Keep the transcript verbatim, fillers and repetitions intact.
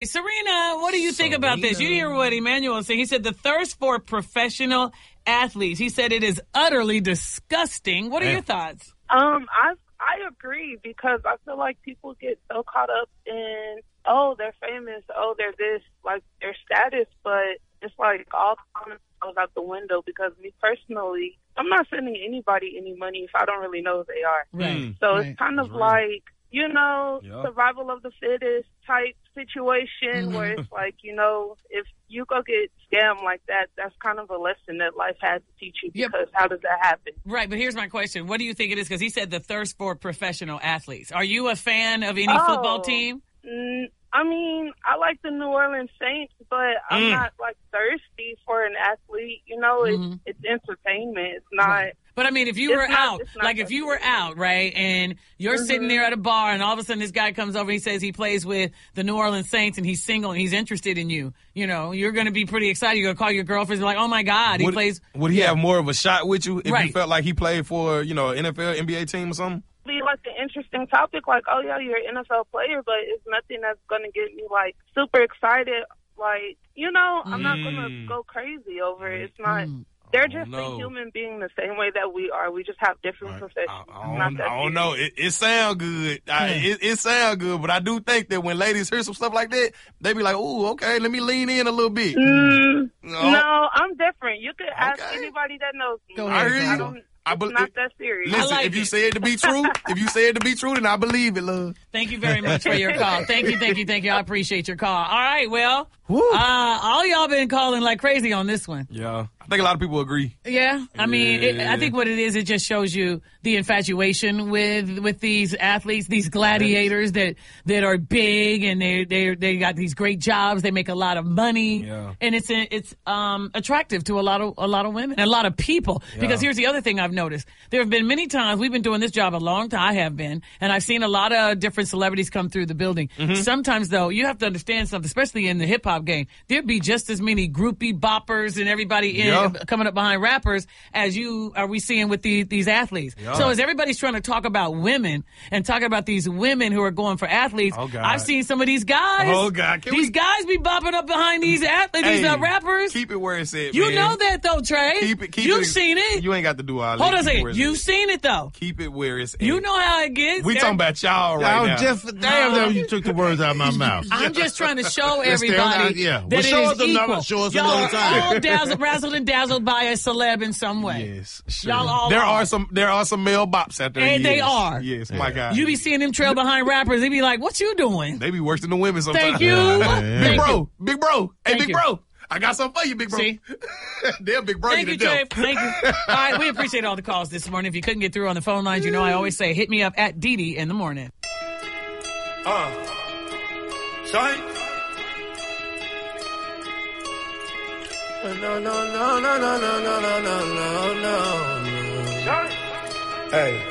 Serena, what do you think Serena. about this? You hear what Emmanuel said. He said the thirst for professional athletes. He said it is utterly disgusting. What are your thoughts? Um, I I agree because I feel like people get so caught up in, oh, they're famous, oh, they're this, like their status, but it's like all common goes out the window because me personally, I'm not sending anybody any money if I don't really know who they are. Right. So right. it's kind of That's like, you know, yep. survival of the fittest type situation where it's like, you know, if you go get scammed like that, that's kind of a lesson that life has to teach you because yep. how does that happen? Right, but here's my question. What do you think it is? Because he said the thirst for professional athletes. Are you a fan of any oh, football team? N- I mean, I like the New Orleans Saints, but I'm Mm. not, like, thirsty for an athlete. You know, it's, Mm-hmm. it's entertainment. It's not... Right. But, I mean, if you It's were not- out, it's not like if you were out, right, and you're Mhm. sitting there at a bar and all of a sudden this guy comes over and he says he plays with the New Orleans Saints and he's single and he's interested in you, you know, you're going to be pretty excited. You're going to call your girlfriend and be like, oh, my God, he would, plays. Would he yeah. have more of a shot with you if Right. you felt like he played for, you know, N F L, N B A team or something? Be like an interesting topic, like, oh yeah, you're an N F L player, but it's nothing that's gonna get me like super excited. Like, you know, I'm not gonna Mm. go crazy over it. It's not. Mm. They're Oh, just no. a human being the same way that we are. We just have different Right. professions. I, I It's not don't, that I don't serious. know. It, it sound good. I, Yeah. it, it sound good, but I do think that when ladies hear some stuff like that, they be like, "Ooh, okay, let me lean in a little bit." Mm, No. no, I'm different. You could ask Okay. anybody that knows me. Go I ahead, hear I you. don't. I It's bel- not that serious. Listen, like if you it. say it to be true, if you say it to be true, then I believe it, love. Thank you very much for your call. Thank you, thank you, thank you. I appreciate your call. All right, well, Woo. uh, all y'all been calling like crazy on this one. Yeah, I think a lot of people agree. Yeah, I mean, it, Yeah. I think what it is, it just shows you the infatuation with with these athletes, these gladiators that that are big and they they they got these great jobs. They make a lot of money, Yeah. and it's it's um attractive to a lot of a lot of women and a lot of people. Because here's the other thing I've noticed: there have been many times we've been doing this job a long time. I have been, and I've seen a lot of different celebrities come through the building. Sometimes though, you have to understand something, especially in the hip hop game. There'd be just as many groupie boppers and everybody in, Yeah. coming up behind rappers as you are we seeing with these these athletes. Yeah. So as everybody's trying to talk about women and talk about these women who are going for athletes, Oh, God. I've seen some of these guys. Oh, God. Can these we- guys be bopping up behind these athletes, these Hey, uh, rappers. Keep it where it's at. You man. know that though, Trey. Keep it. Keep You've it, seen it. You ain't got to do all that. Hold on a Keep it where second. it's You've at. seen it though. Keep it where it's at. You know how it gets. We There- talking about y'all I right was now. just damn that you took the words out of my mouth. I'm just trying to show Let's stay on everybody that, yeah. that Well, it show is us another- equal. show us Y'all another are time. all dazzled, razzled and dazzled by a celeb in some way. Yes, sure. Y'all all there are. are some. There are some male bops out there. And they yes. are. Yes, my God. You be seeing them trail behind rappers. They be like, "What you doing?" They be worse than the women sometimes. Thank you. Yeah. Big Thank bro, you. big bro. Hey, Thank big you. bro. I got something for you, big bro. See? They'll big bro Thank you you, to Trey. death. Thank you. All right, we appreciate all the calls this morning. If you couldn't get through on the phone lines, you know I always say, hit me up at Dee Dee in the morning. Uh, sorry. No, no, no, no, no, no, no, no, no, no, no. Sorry. Hey.